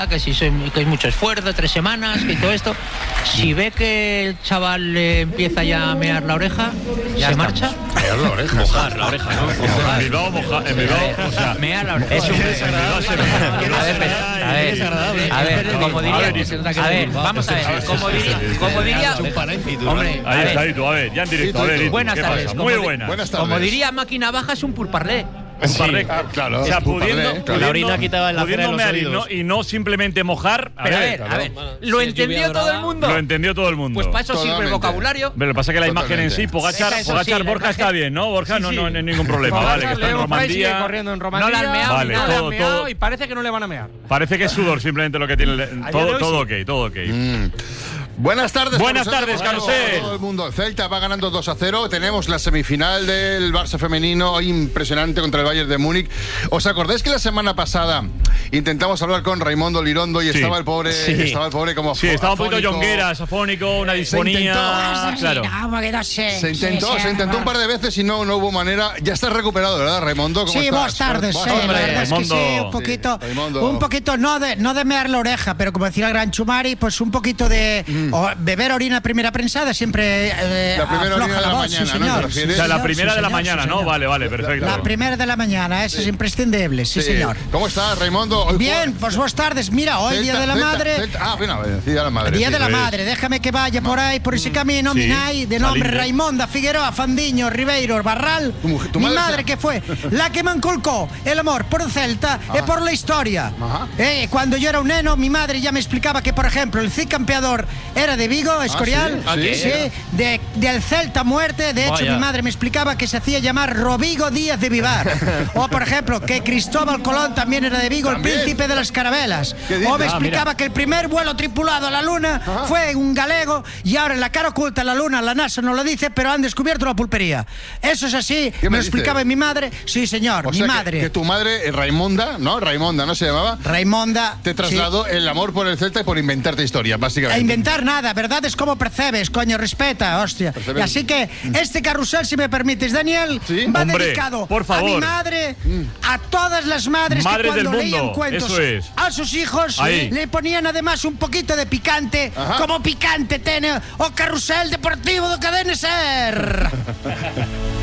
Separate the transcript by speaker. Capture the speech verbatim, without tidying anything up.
Speaker 1: que si soy, que hay mucho esfuerzo, tres semanas, que todo esto. Si ve que el chaval le empieza ya a mear la oreja, ya se marcha.
Speaker 2: Mear la oreja.
Speaker 3: Mojar la oreja, ¿no?
Speaker 2: En Bilbao, mojar. En Bilbao, o sea.
Speaker 1: Mear la oreja.
Speaker 3: Es un
Speaker 2: desagradable.
Speaker 1: A ver, a ver, a ver, como diría, a ver, vamos a ver, como diría, como diría, hombre,
Speaker 2: Ahí está, ahí tú, a ver, ya en directo, a ver.
Speaker 1: buenas tardes,
Speaker 2: Muy buenas.
Speaker 4: Buenas tardes.
Speaker 1: como diría Máquina Baja, es un purparlé.
Speaker 2: Un par de,
Speaker 4: Ah, claro.
Speaker 2: o sea,
Speaker 4: Un par de,
Speaker 2: pudiendo,
Speaker 4: claro.
Speaker 3: La orina quitaba la cera de
Speaker 2: pudiendo
Speaker 3: los
Speaker 2: mear y
Speaker 3: oídos.
Speaker 2: no, y no simplemente mojar. A
Speaker 1: Pero a
Speaker 2: ver,
Speaker 1: ver, a ver,
Speaker 3: Bueno,
Speaker 1: ¿lo
Speaker 3: si es
Speaker 1: entendió
Speaker 3: lluvia
Speaker 1: todo
Speaker 3: dorada,
Speaker 1: el mundo?
Speaker 2: lo entendió todo el mundo.
Speaker 1: Pues para eso sirve el
Speaker 4: Totalmente.
Speaker 1: vocabulario.
Speaker 2: Pero lo que pasa es que la imagen en sí,
Speaker 4: Totalmente.
Speaker 2: Pogachar,
Speaker 1: Eso sí,
Speaker 2: Pogachar
Speaker 1: la
Speaker 2: Borja
Speaker 1: imagen.
Speaker 2: está bien, ¿no? Borja
Speaker 5: Sí,
Speaker 2: no,
Speaker 5: sí.
Speaker 2: no, no hay ningún problema, vale, que está en
Speaker 5: Leo Fry sigue
Speaker 2: Romandía.
Speaker 5: corriendo en Romandía.
Speaker 1: No la han meado,
Speaker 2: Vale,
Speaker 5: no la
Speaker 2: todo,
Speaker 5: han meado
Speaker 2: todo.
Speaker 5: y parece que no le van a mear.
Speaker 2: Parece que es sudor simplemente lo que tiene. el-
Speaker 5: día de
Speaker 2: Todo,
Speaker 5: hoy
Speaker 2: todo
Speaker 5: sí.
Speaker 2: ok, todo ok.
Speaker 4: Mm. Buenas tardes.
Speaker 2: Buenas
Speaker 4: Carrusel,
Speaker 2: tardes,
Speaker 4: como
Speaker 2: Carrusel.
Speaker 4: todo el mundo. El Celta va ganando dos a cero. Tenemos la semifinal del Barça femenino impresionante contra el Bayern de Múnich. ¿Os acordáis que la semana pasada intentamos hablar con Raimundo Lirondo y
Speaker 2: Sí.
Speaker 4: estaba el pobre,
Speaker 3: Sí.
Speaker 4: estaba el pobre como
Speaker 2: Sí, estaba un poquito
Speaker 4: afónico?
Speaker 2: yongueras, afónico, una
Speaker 4: Se
Speaker 2: disfonía.
Speaker 4: intentó.
Speaker 2: Claro.
Speaker 4: Se intentó, se intentó un par de veces y no, no hubo manera. Ya estás recuperado, ¿verdad, Raimundo? ¿Cómo
Speaker 6: Sí,
Speaker 4: estás?
Speaker 6: buenas tardes.
Speaker 4: Buenas
Speaker 6: Sí,
Speaker 4: tardes.
Speaker 6: la verdad es que sí,
Speaker 2: Raimundo.
Speaker 6: un poquito,
Speaker 4: Sí, Raimundo.
Speaker 6: un poquito no de no de mear la oreja, pero como decía el gran Chumari, pues un poquito de o beber orina primera prensada siempre eh,
Speaker 4: La primera
Speaker 6: afloja
Speaker 4: orina de la
Speaker 6: voz,
Speaker 4: mañana,
Speaker 6: sí,
Speaker 4: ¿no? ¿Te
Speaker 6: señor.
Speaker 4: refieres?
Speaker 2: O sea, la
Speaker 6: Sí,
Speaker 2: primera
Speaker 6: sí,
Speaker 2: de la
Speaker 6: señor,
Speaker 2: mañana,
Speaker 6: sí,
Speaker 2: ¿no?
Speaker 6: señor.
Speaker 2: Vale, vale, perfecto.
Speaker 6: La primera de la mañana, esa es imprescindible, sí, señor.
Speaker 4: ¿Cómo estás, Raimundo? Hoy
Speaker 6: Bien,
Speaker 4: juega-
Speaker 6: pues buenas tardes. Mira, hoy
Speaker 4: Celta,
Speaker 6: Día de la
Speaker 4: Celta,
Speaker 6: Madre.
Speaker 4: Celta. Ah, bueno, Día de la Madre.
Speaker 6: Día
Speaker 4: sí.
Speaker 6: de la
Speaker 2: pues.
Speaker 6: Madre, déjame que vaya por ahí, por ese camino,
Speaker 2: Sí,
Speaker 6: Minay, de nombre
Speaker 2: Salinde.
Speaker 6: Raimonda, Figueroa, Fandiño, Ribeiro, Barral.
Speaker 4: Tu mujer- tu
Speaker 6: Mi
Speaker 4: madre
Speaker 6: madre
Speaker 4: sea-
Speaker 6: que fue la que me inculcó el amor por el Celta y por la historia.
Speaker 4: Ajá.
Speaker 6: Eh, cuando yo era un neno, mi madre ya me explicaba que, por ejemplo, el cicampeador era de Vigo, Escorial.
Speaker 4: ¿sí? Ah,
Speaker 6: sí,
Speaker 4: ¿qué?
Speaker 6: de, del Celta muerte. De hecho,
Speaker 3: Vaya.
Speaker 6: mi madre me explicaba que se hacía llamar Robigo Díaz de Vivar. O, por ejemplo, que Cristóbal Colón también era de Vigo,
Speaker 4: ¿También?
Speaker 6: el príncipe de las carabelas.
Speaker 4: ¿Qué dices?
Speaker 6: O me
Speaker 4: Ah,
Speaker 6: explicaba que el primer vuelo tripulado a la Luna
Speaker 4: Ajá.
Speaker 6: fue un galego y ahora en la cara oculta de la Luna, la NASA no lo dice, pero han descubierto la pulpería. Eso es así,
Speaker 4: ¿Qué
Speaker 6: me
Speaker 4: me
Speaker 6: lo
Speaker 4: dices?
Speaker 6: explicaba mi madre. Sí, señor,
Speaker 4: O
Speaker 6: mi
Speaker 4: sea, que-
Speaker 6: madre.
Speaker 4: Que, tu madre, eh, Raimonda, ¿no? Raimonda, ¿no se llamaba?
Speaker 6: Raimonda.
Speaker 4: Te trasladó el amor por el Celta y por inventarte historias,
Speaker 6: Sí.
Speaker 4: básicamente.
Speaker 6: A inventar nada, verdad es como percebes, coño, respeta, hostia.
Speaker 4: Percebes.
Speaker 6: Y así que este carrusel, si me permites, Daniel,
Speaker 4: Sí.
Speaker 6: va
Speaker 2: Hombre,
Speaker 6: dedicado
Speaker 2: por favor.
Speaker 6: a mi madre, a todas las madres
Speaker 2: Madres
Speaker 6: que cuando
Speaker 2: del mundo,
Speaker 6: leían cuentos
Speaker 2: eso es.
Speaker 6: a sus hijos
Speaker 2: Ahí.
Speaker 6: le ponían además un poquito de picante,
Speaker 4: Ajá.
Speaker 6: como picante tiene o carrusel deportivo de Cadena Ser.